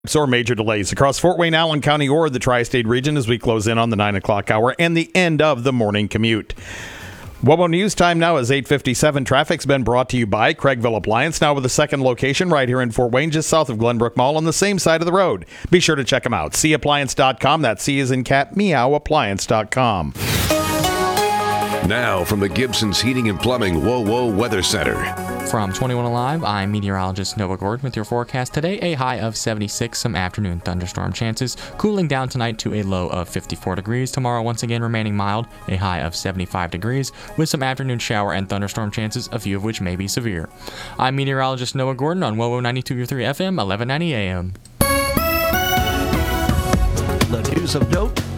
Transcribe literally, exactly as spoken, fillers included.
or major delays across Fort Wayne, Allen County, or the tri-state region as we close in on the nine o'clock hour and the end of the morning commute. WOWO News time now is eight fifty-seven. Traffic's been brought to you by Craigville Appliance, now with a second location right here in Fort Wayne, just south of Glenbrook Mall on the same side of the road. Be sure to check them out. C appliance dot com. That's C as in cat, meow appliance dot com. Now from the Gibson's Heating and Plumbing WOWO Weather Center. From twenty-one Alive, I'm meteorologist Noah Gordon with your forecast today. A high of seventy-six, some afternoon thunderstorm chances. Cooling down tonight to a low of fifty-four degrees. Tomorrow once again remaining mild, a high of seventy-five degrees, with some afternoon shower and thunderstorm chances, a few of which may be severe. I'm meteorologist Noah Gordon on WOWO ninety-two point three F M, eleven ninety A M. The news of note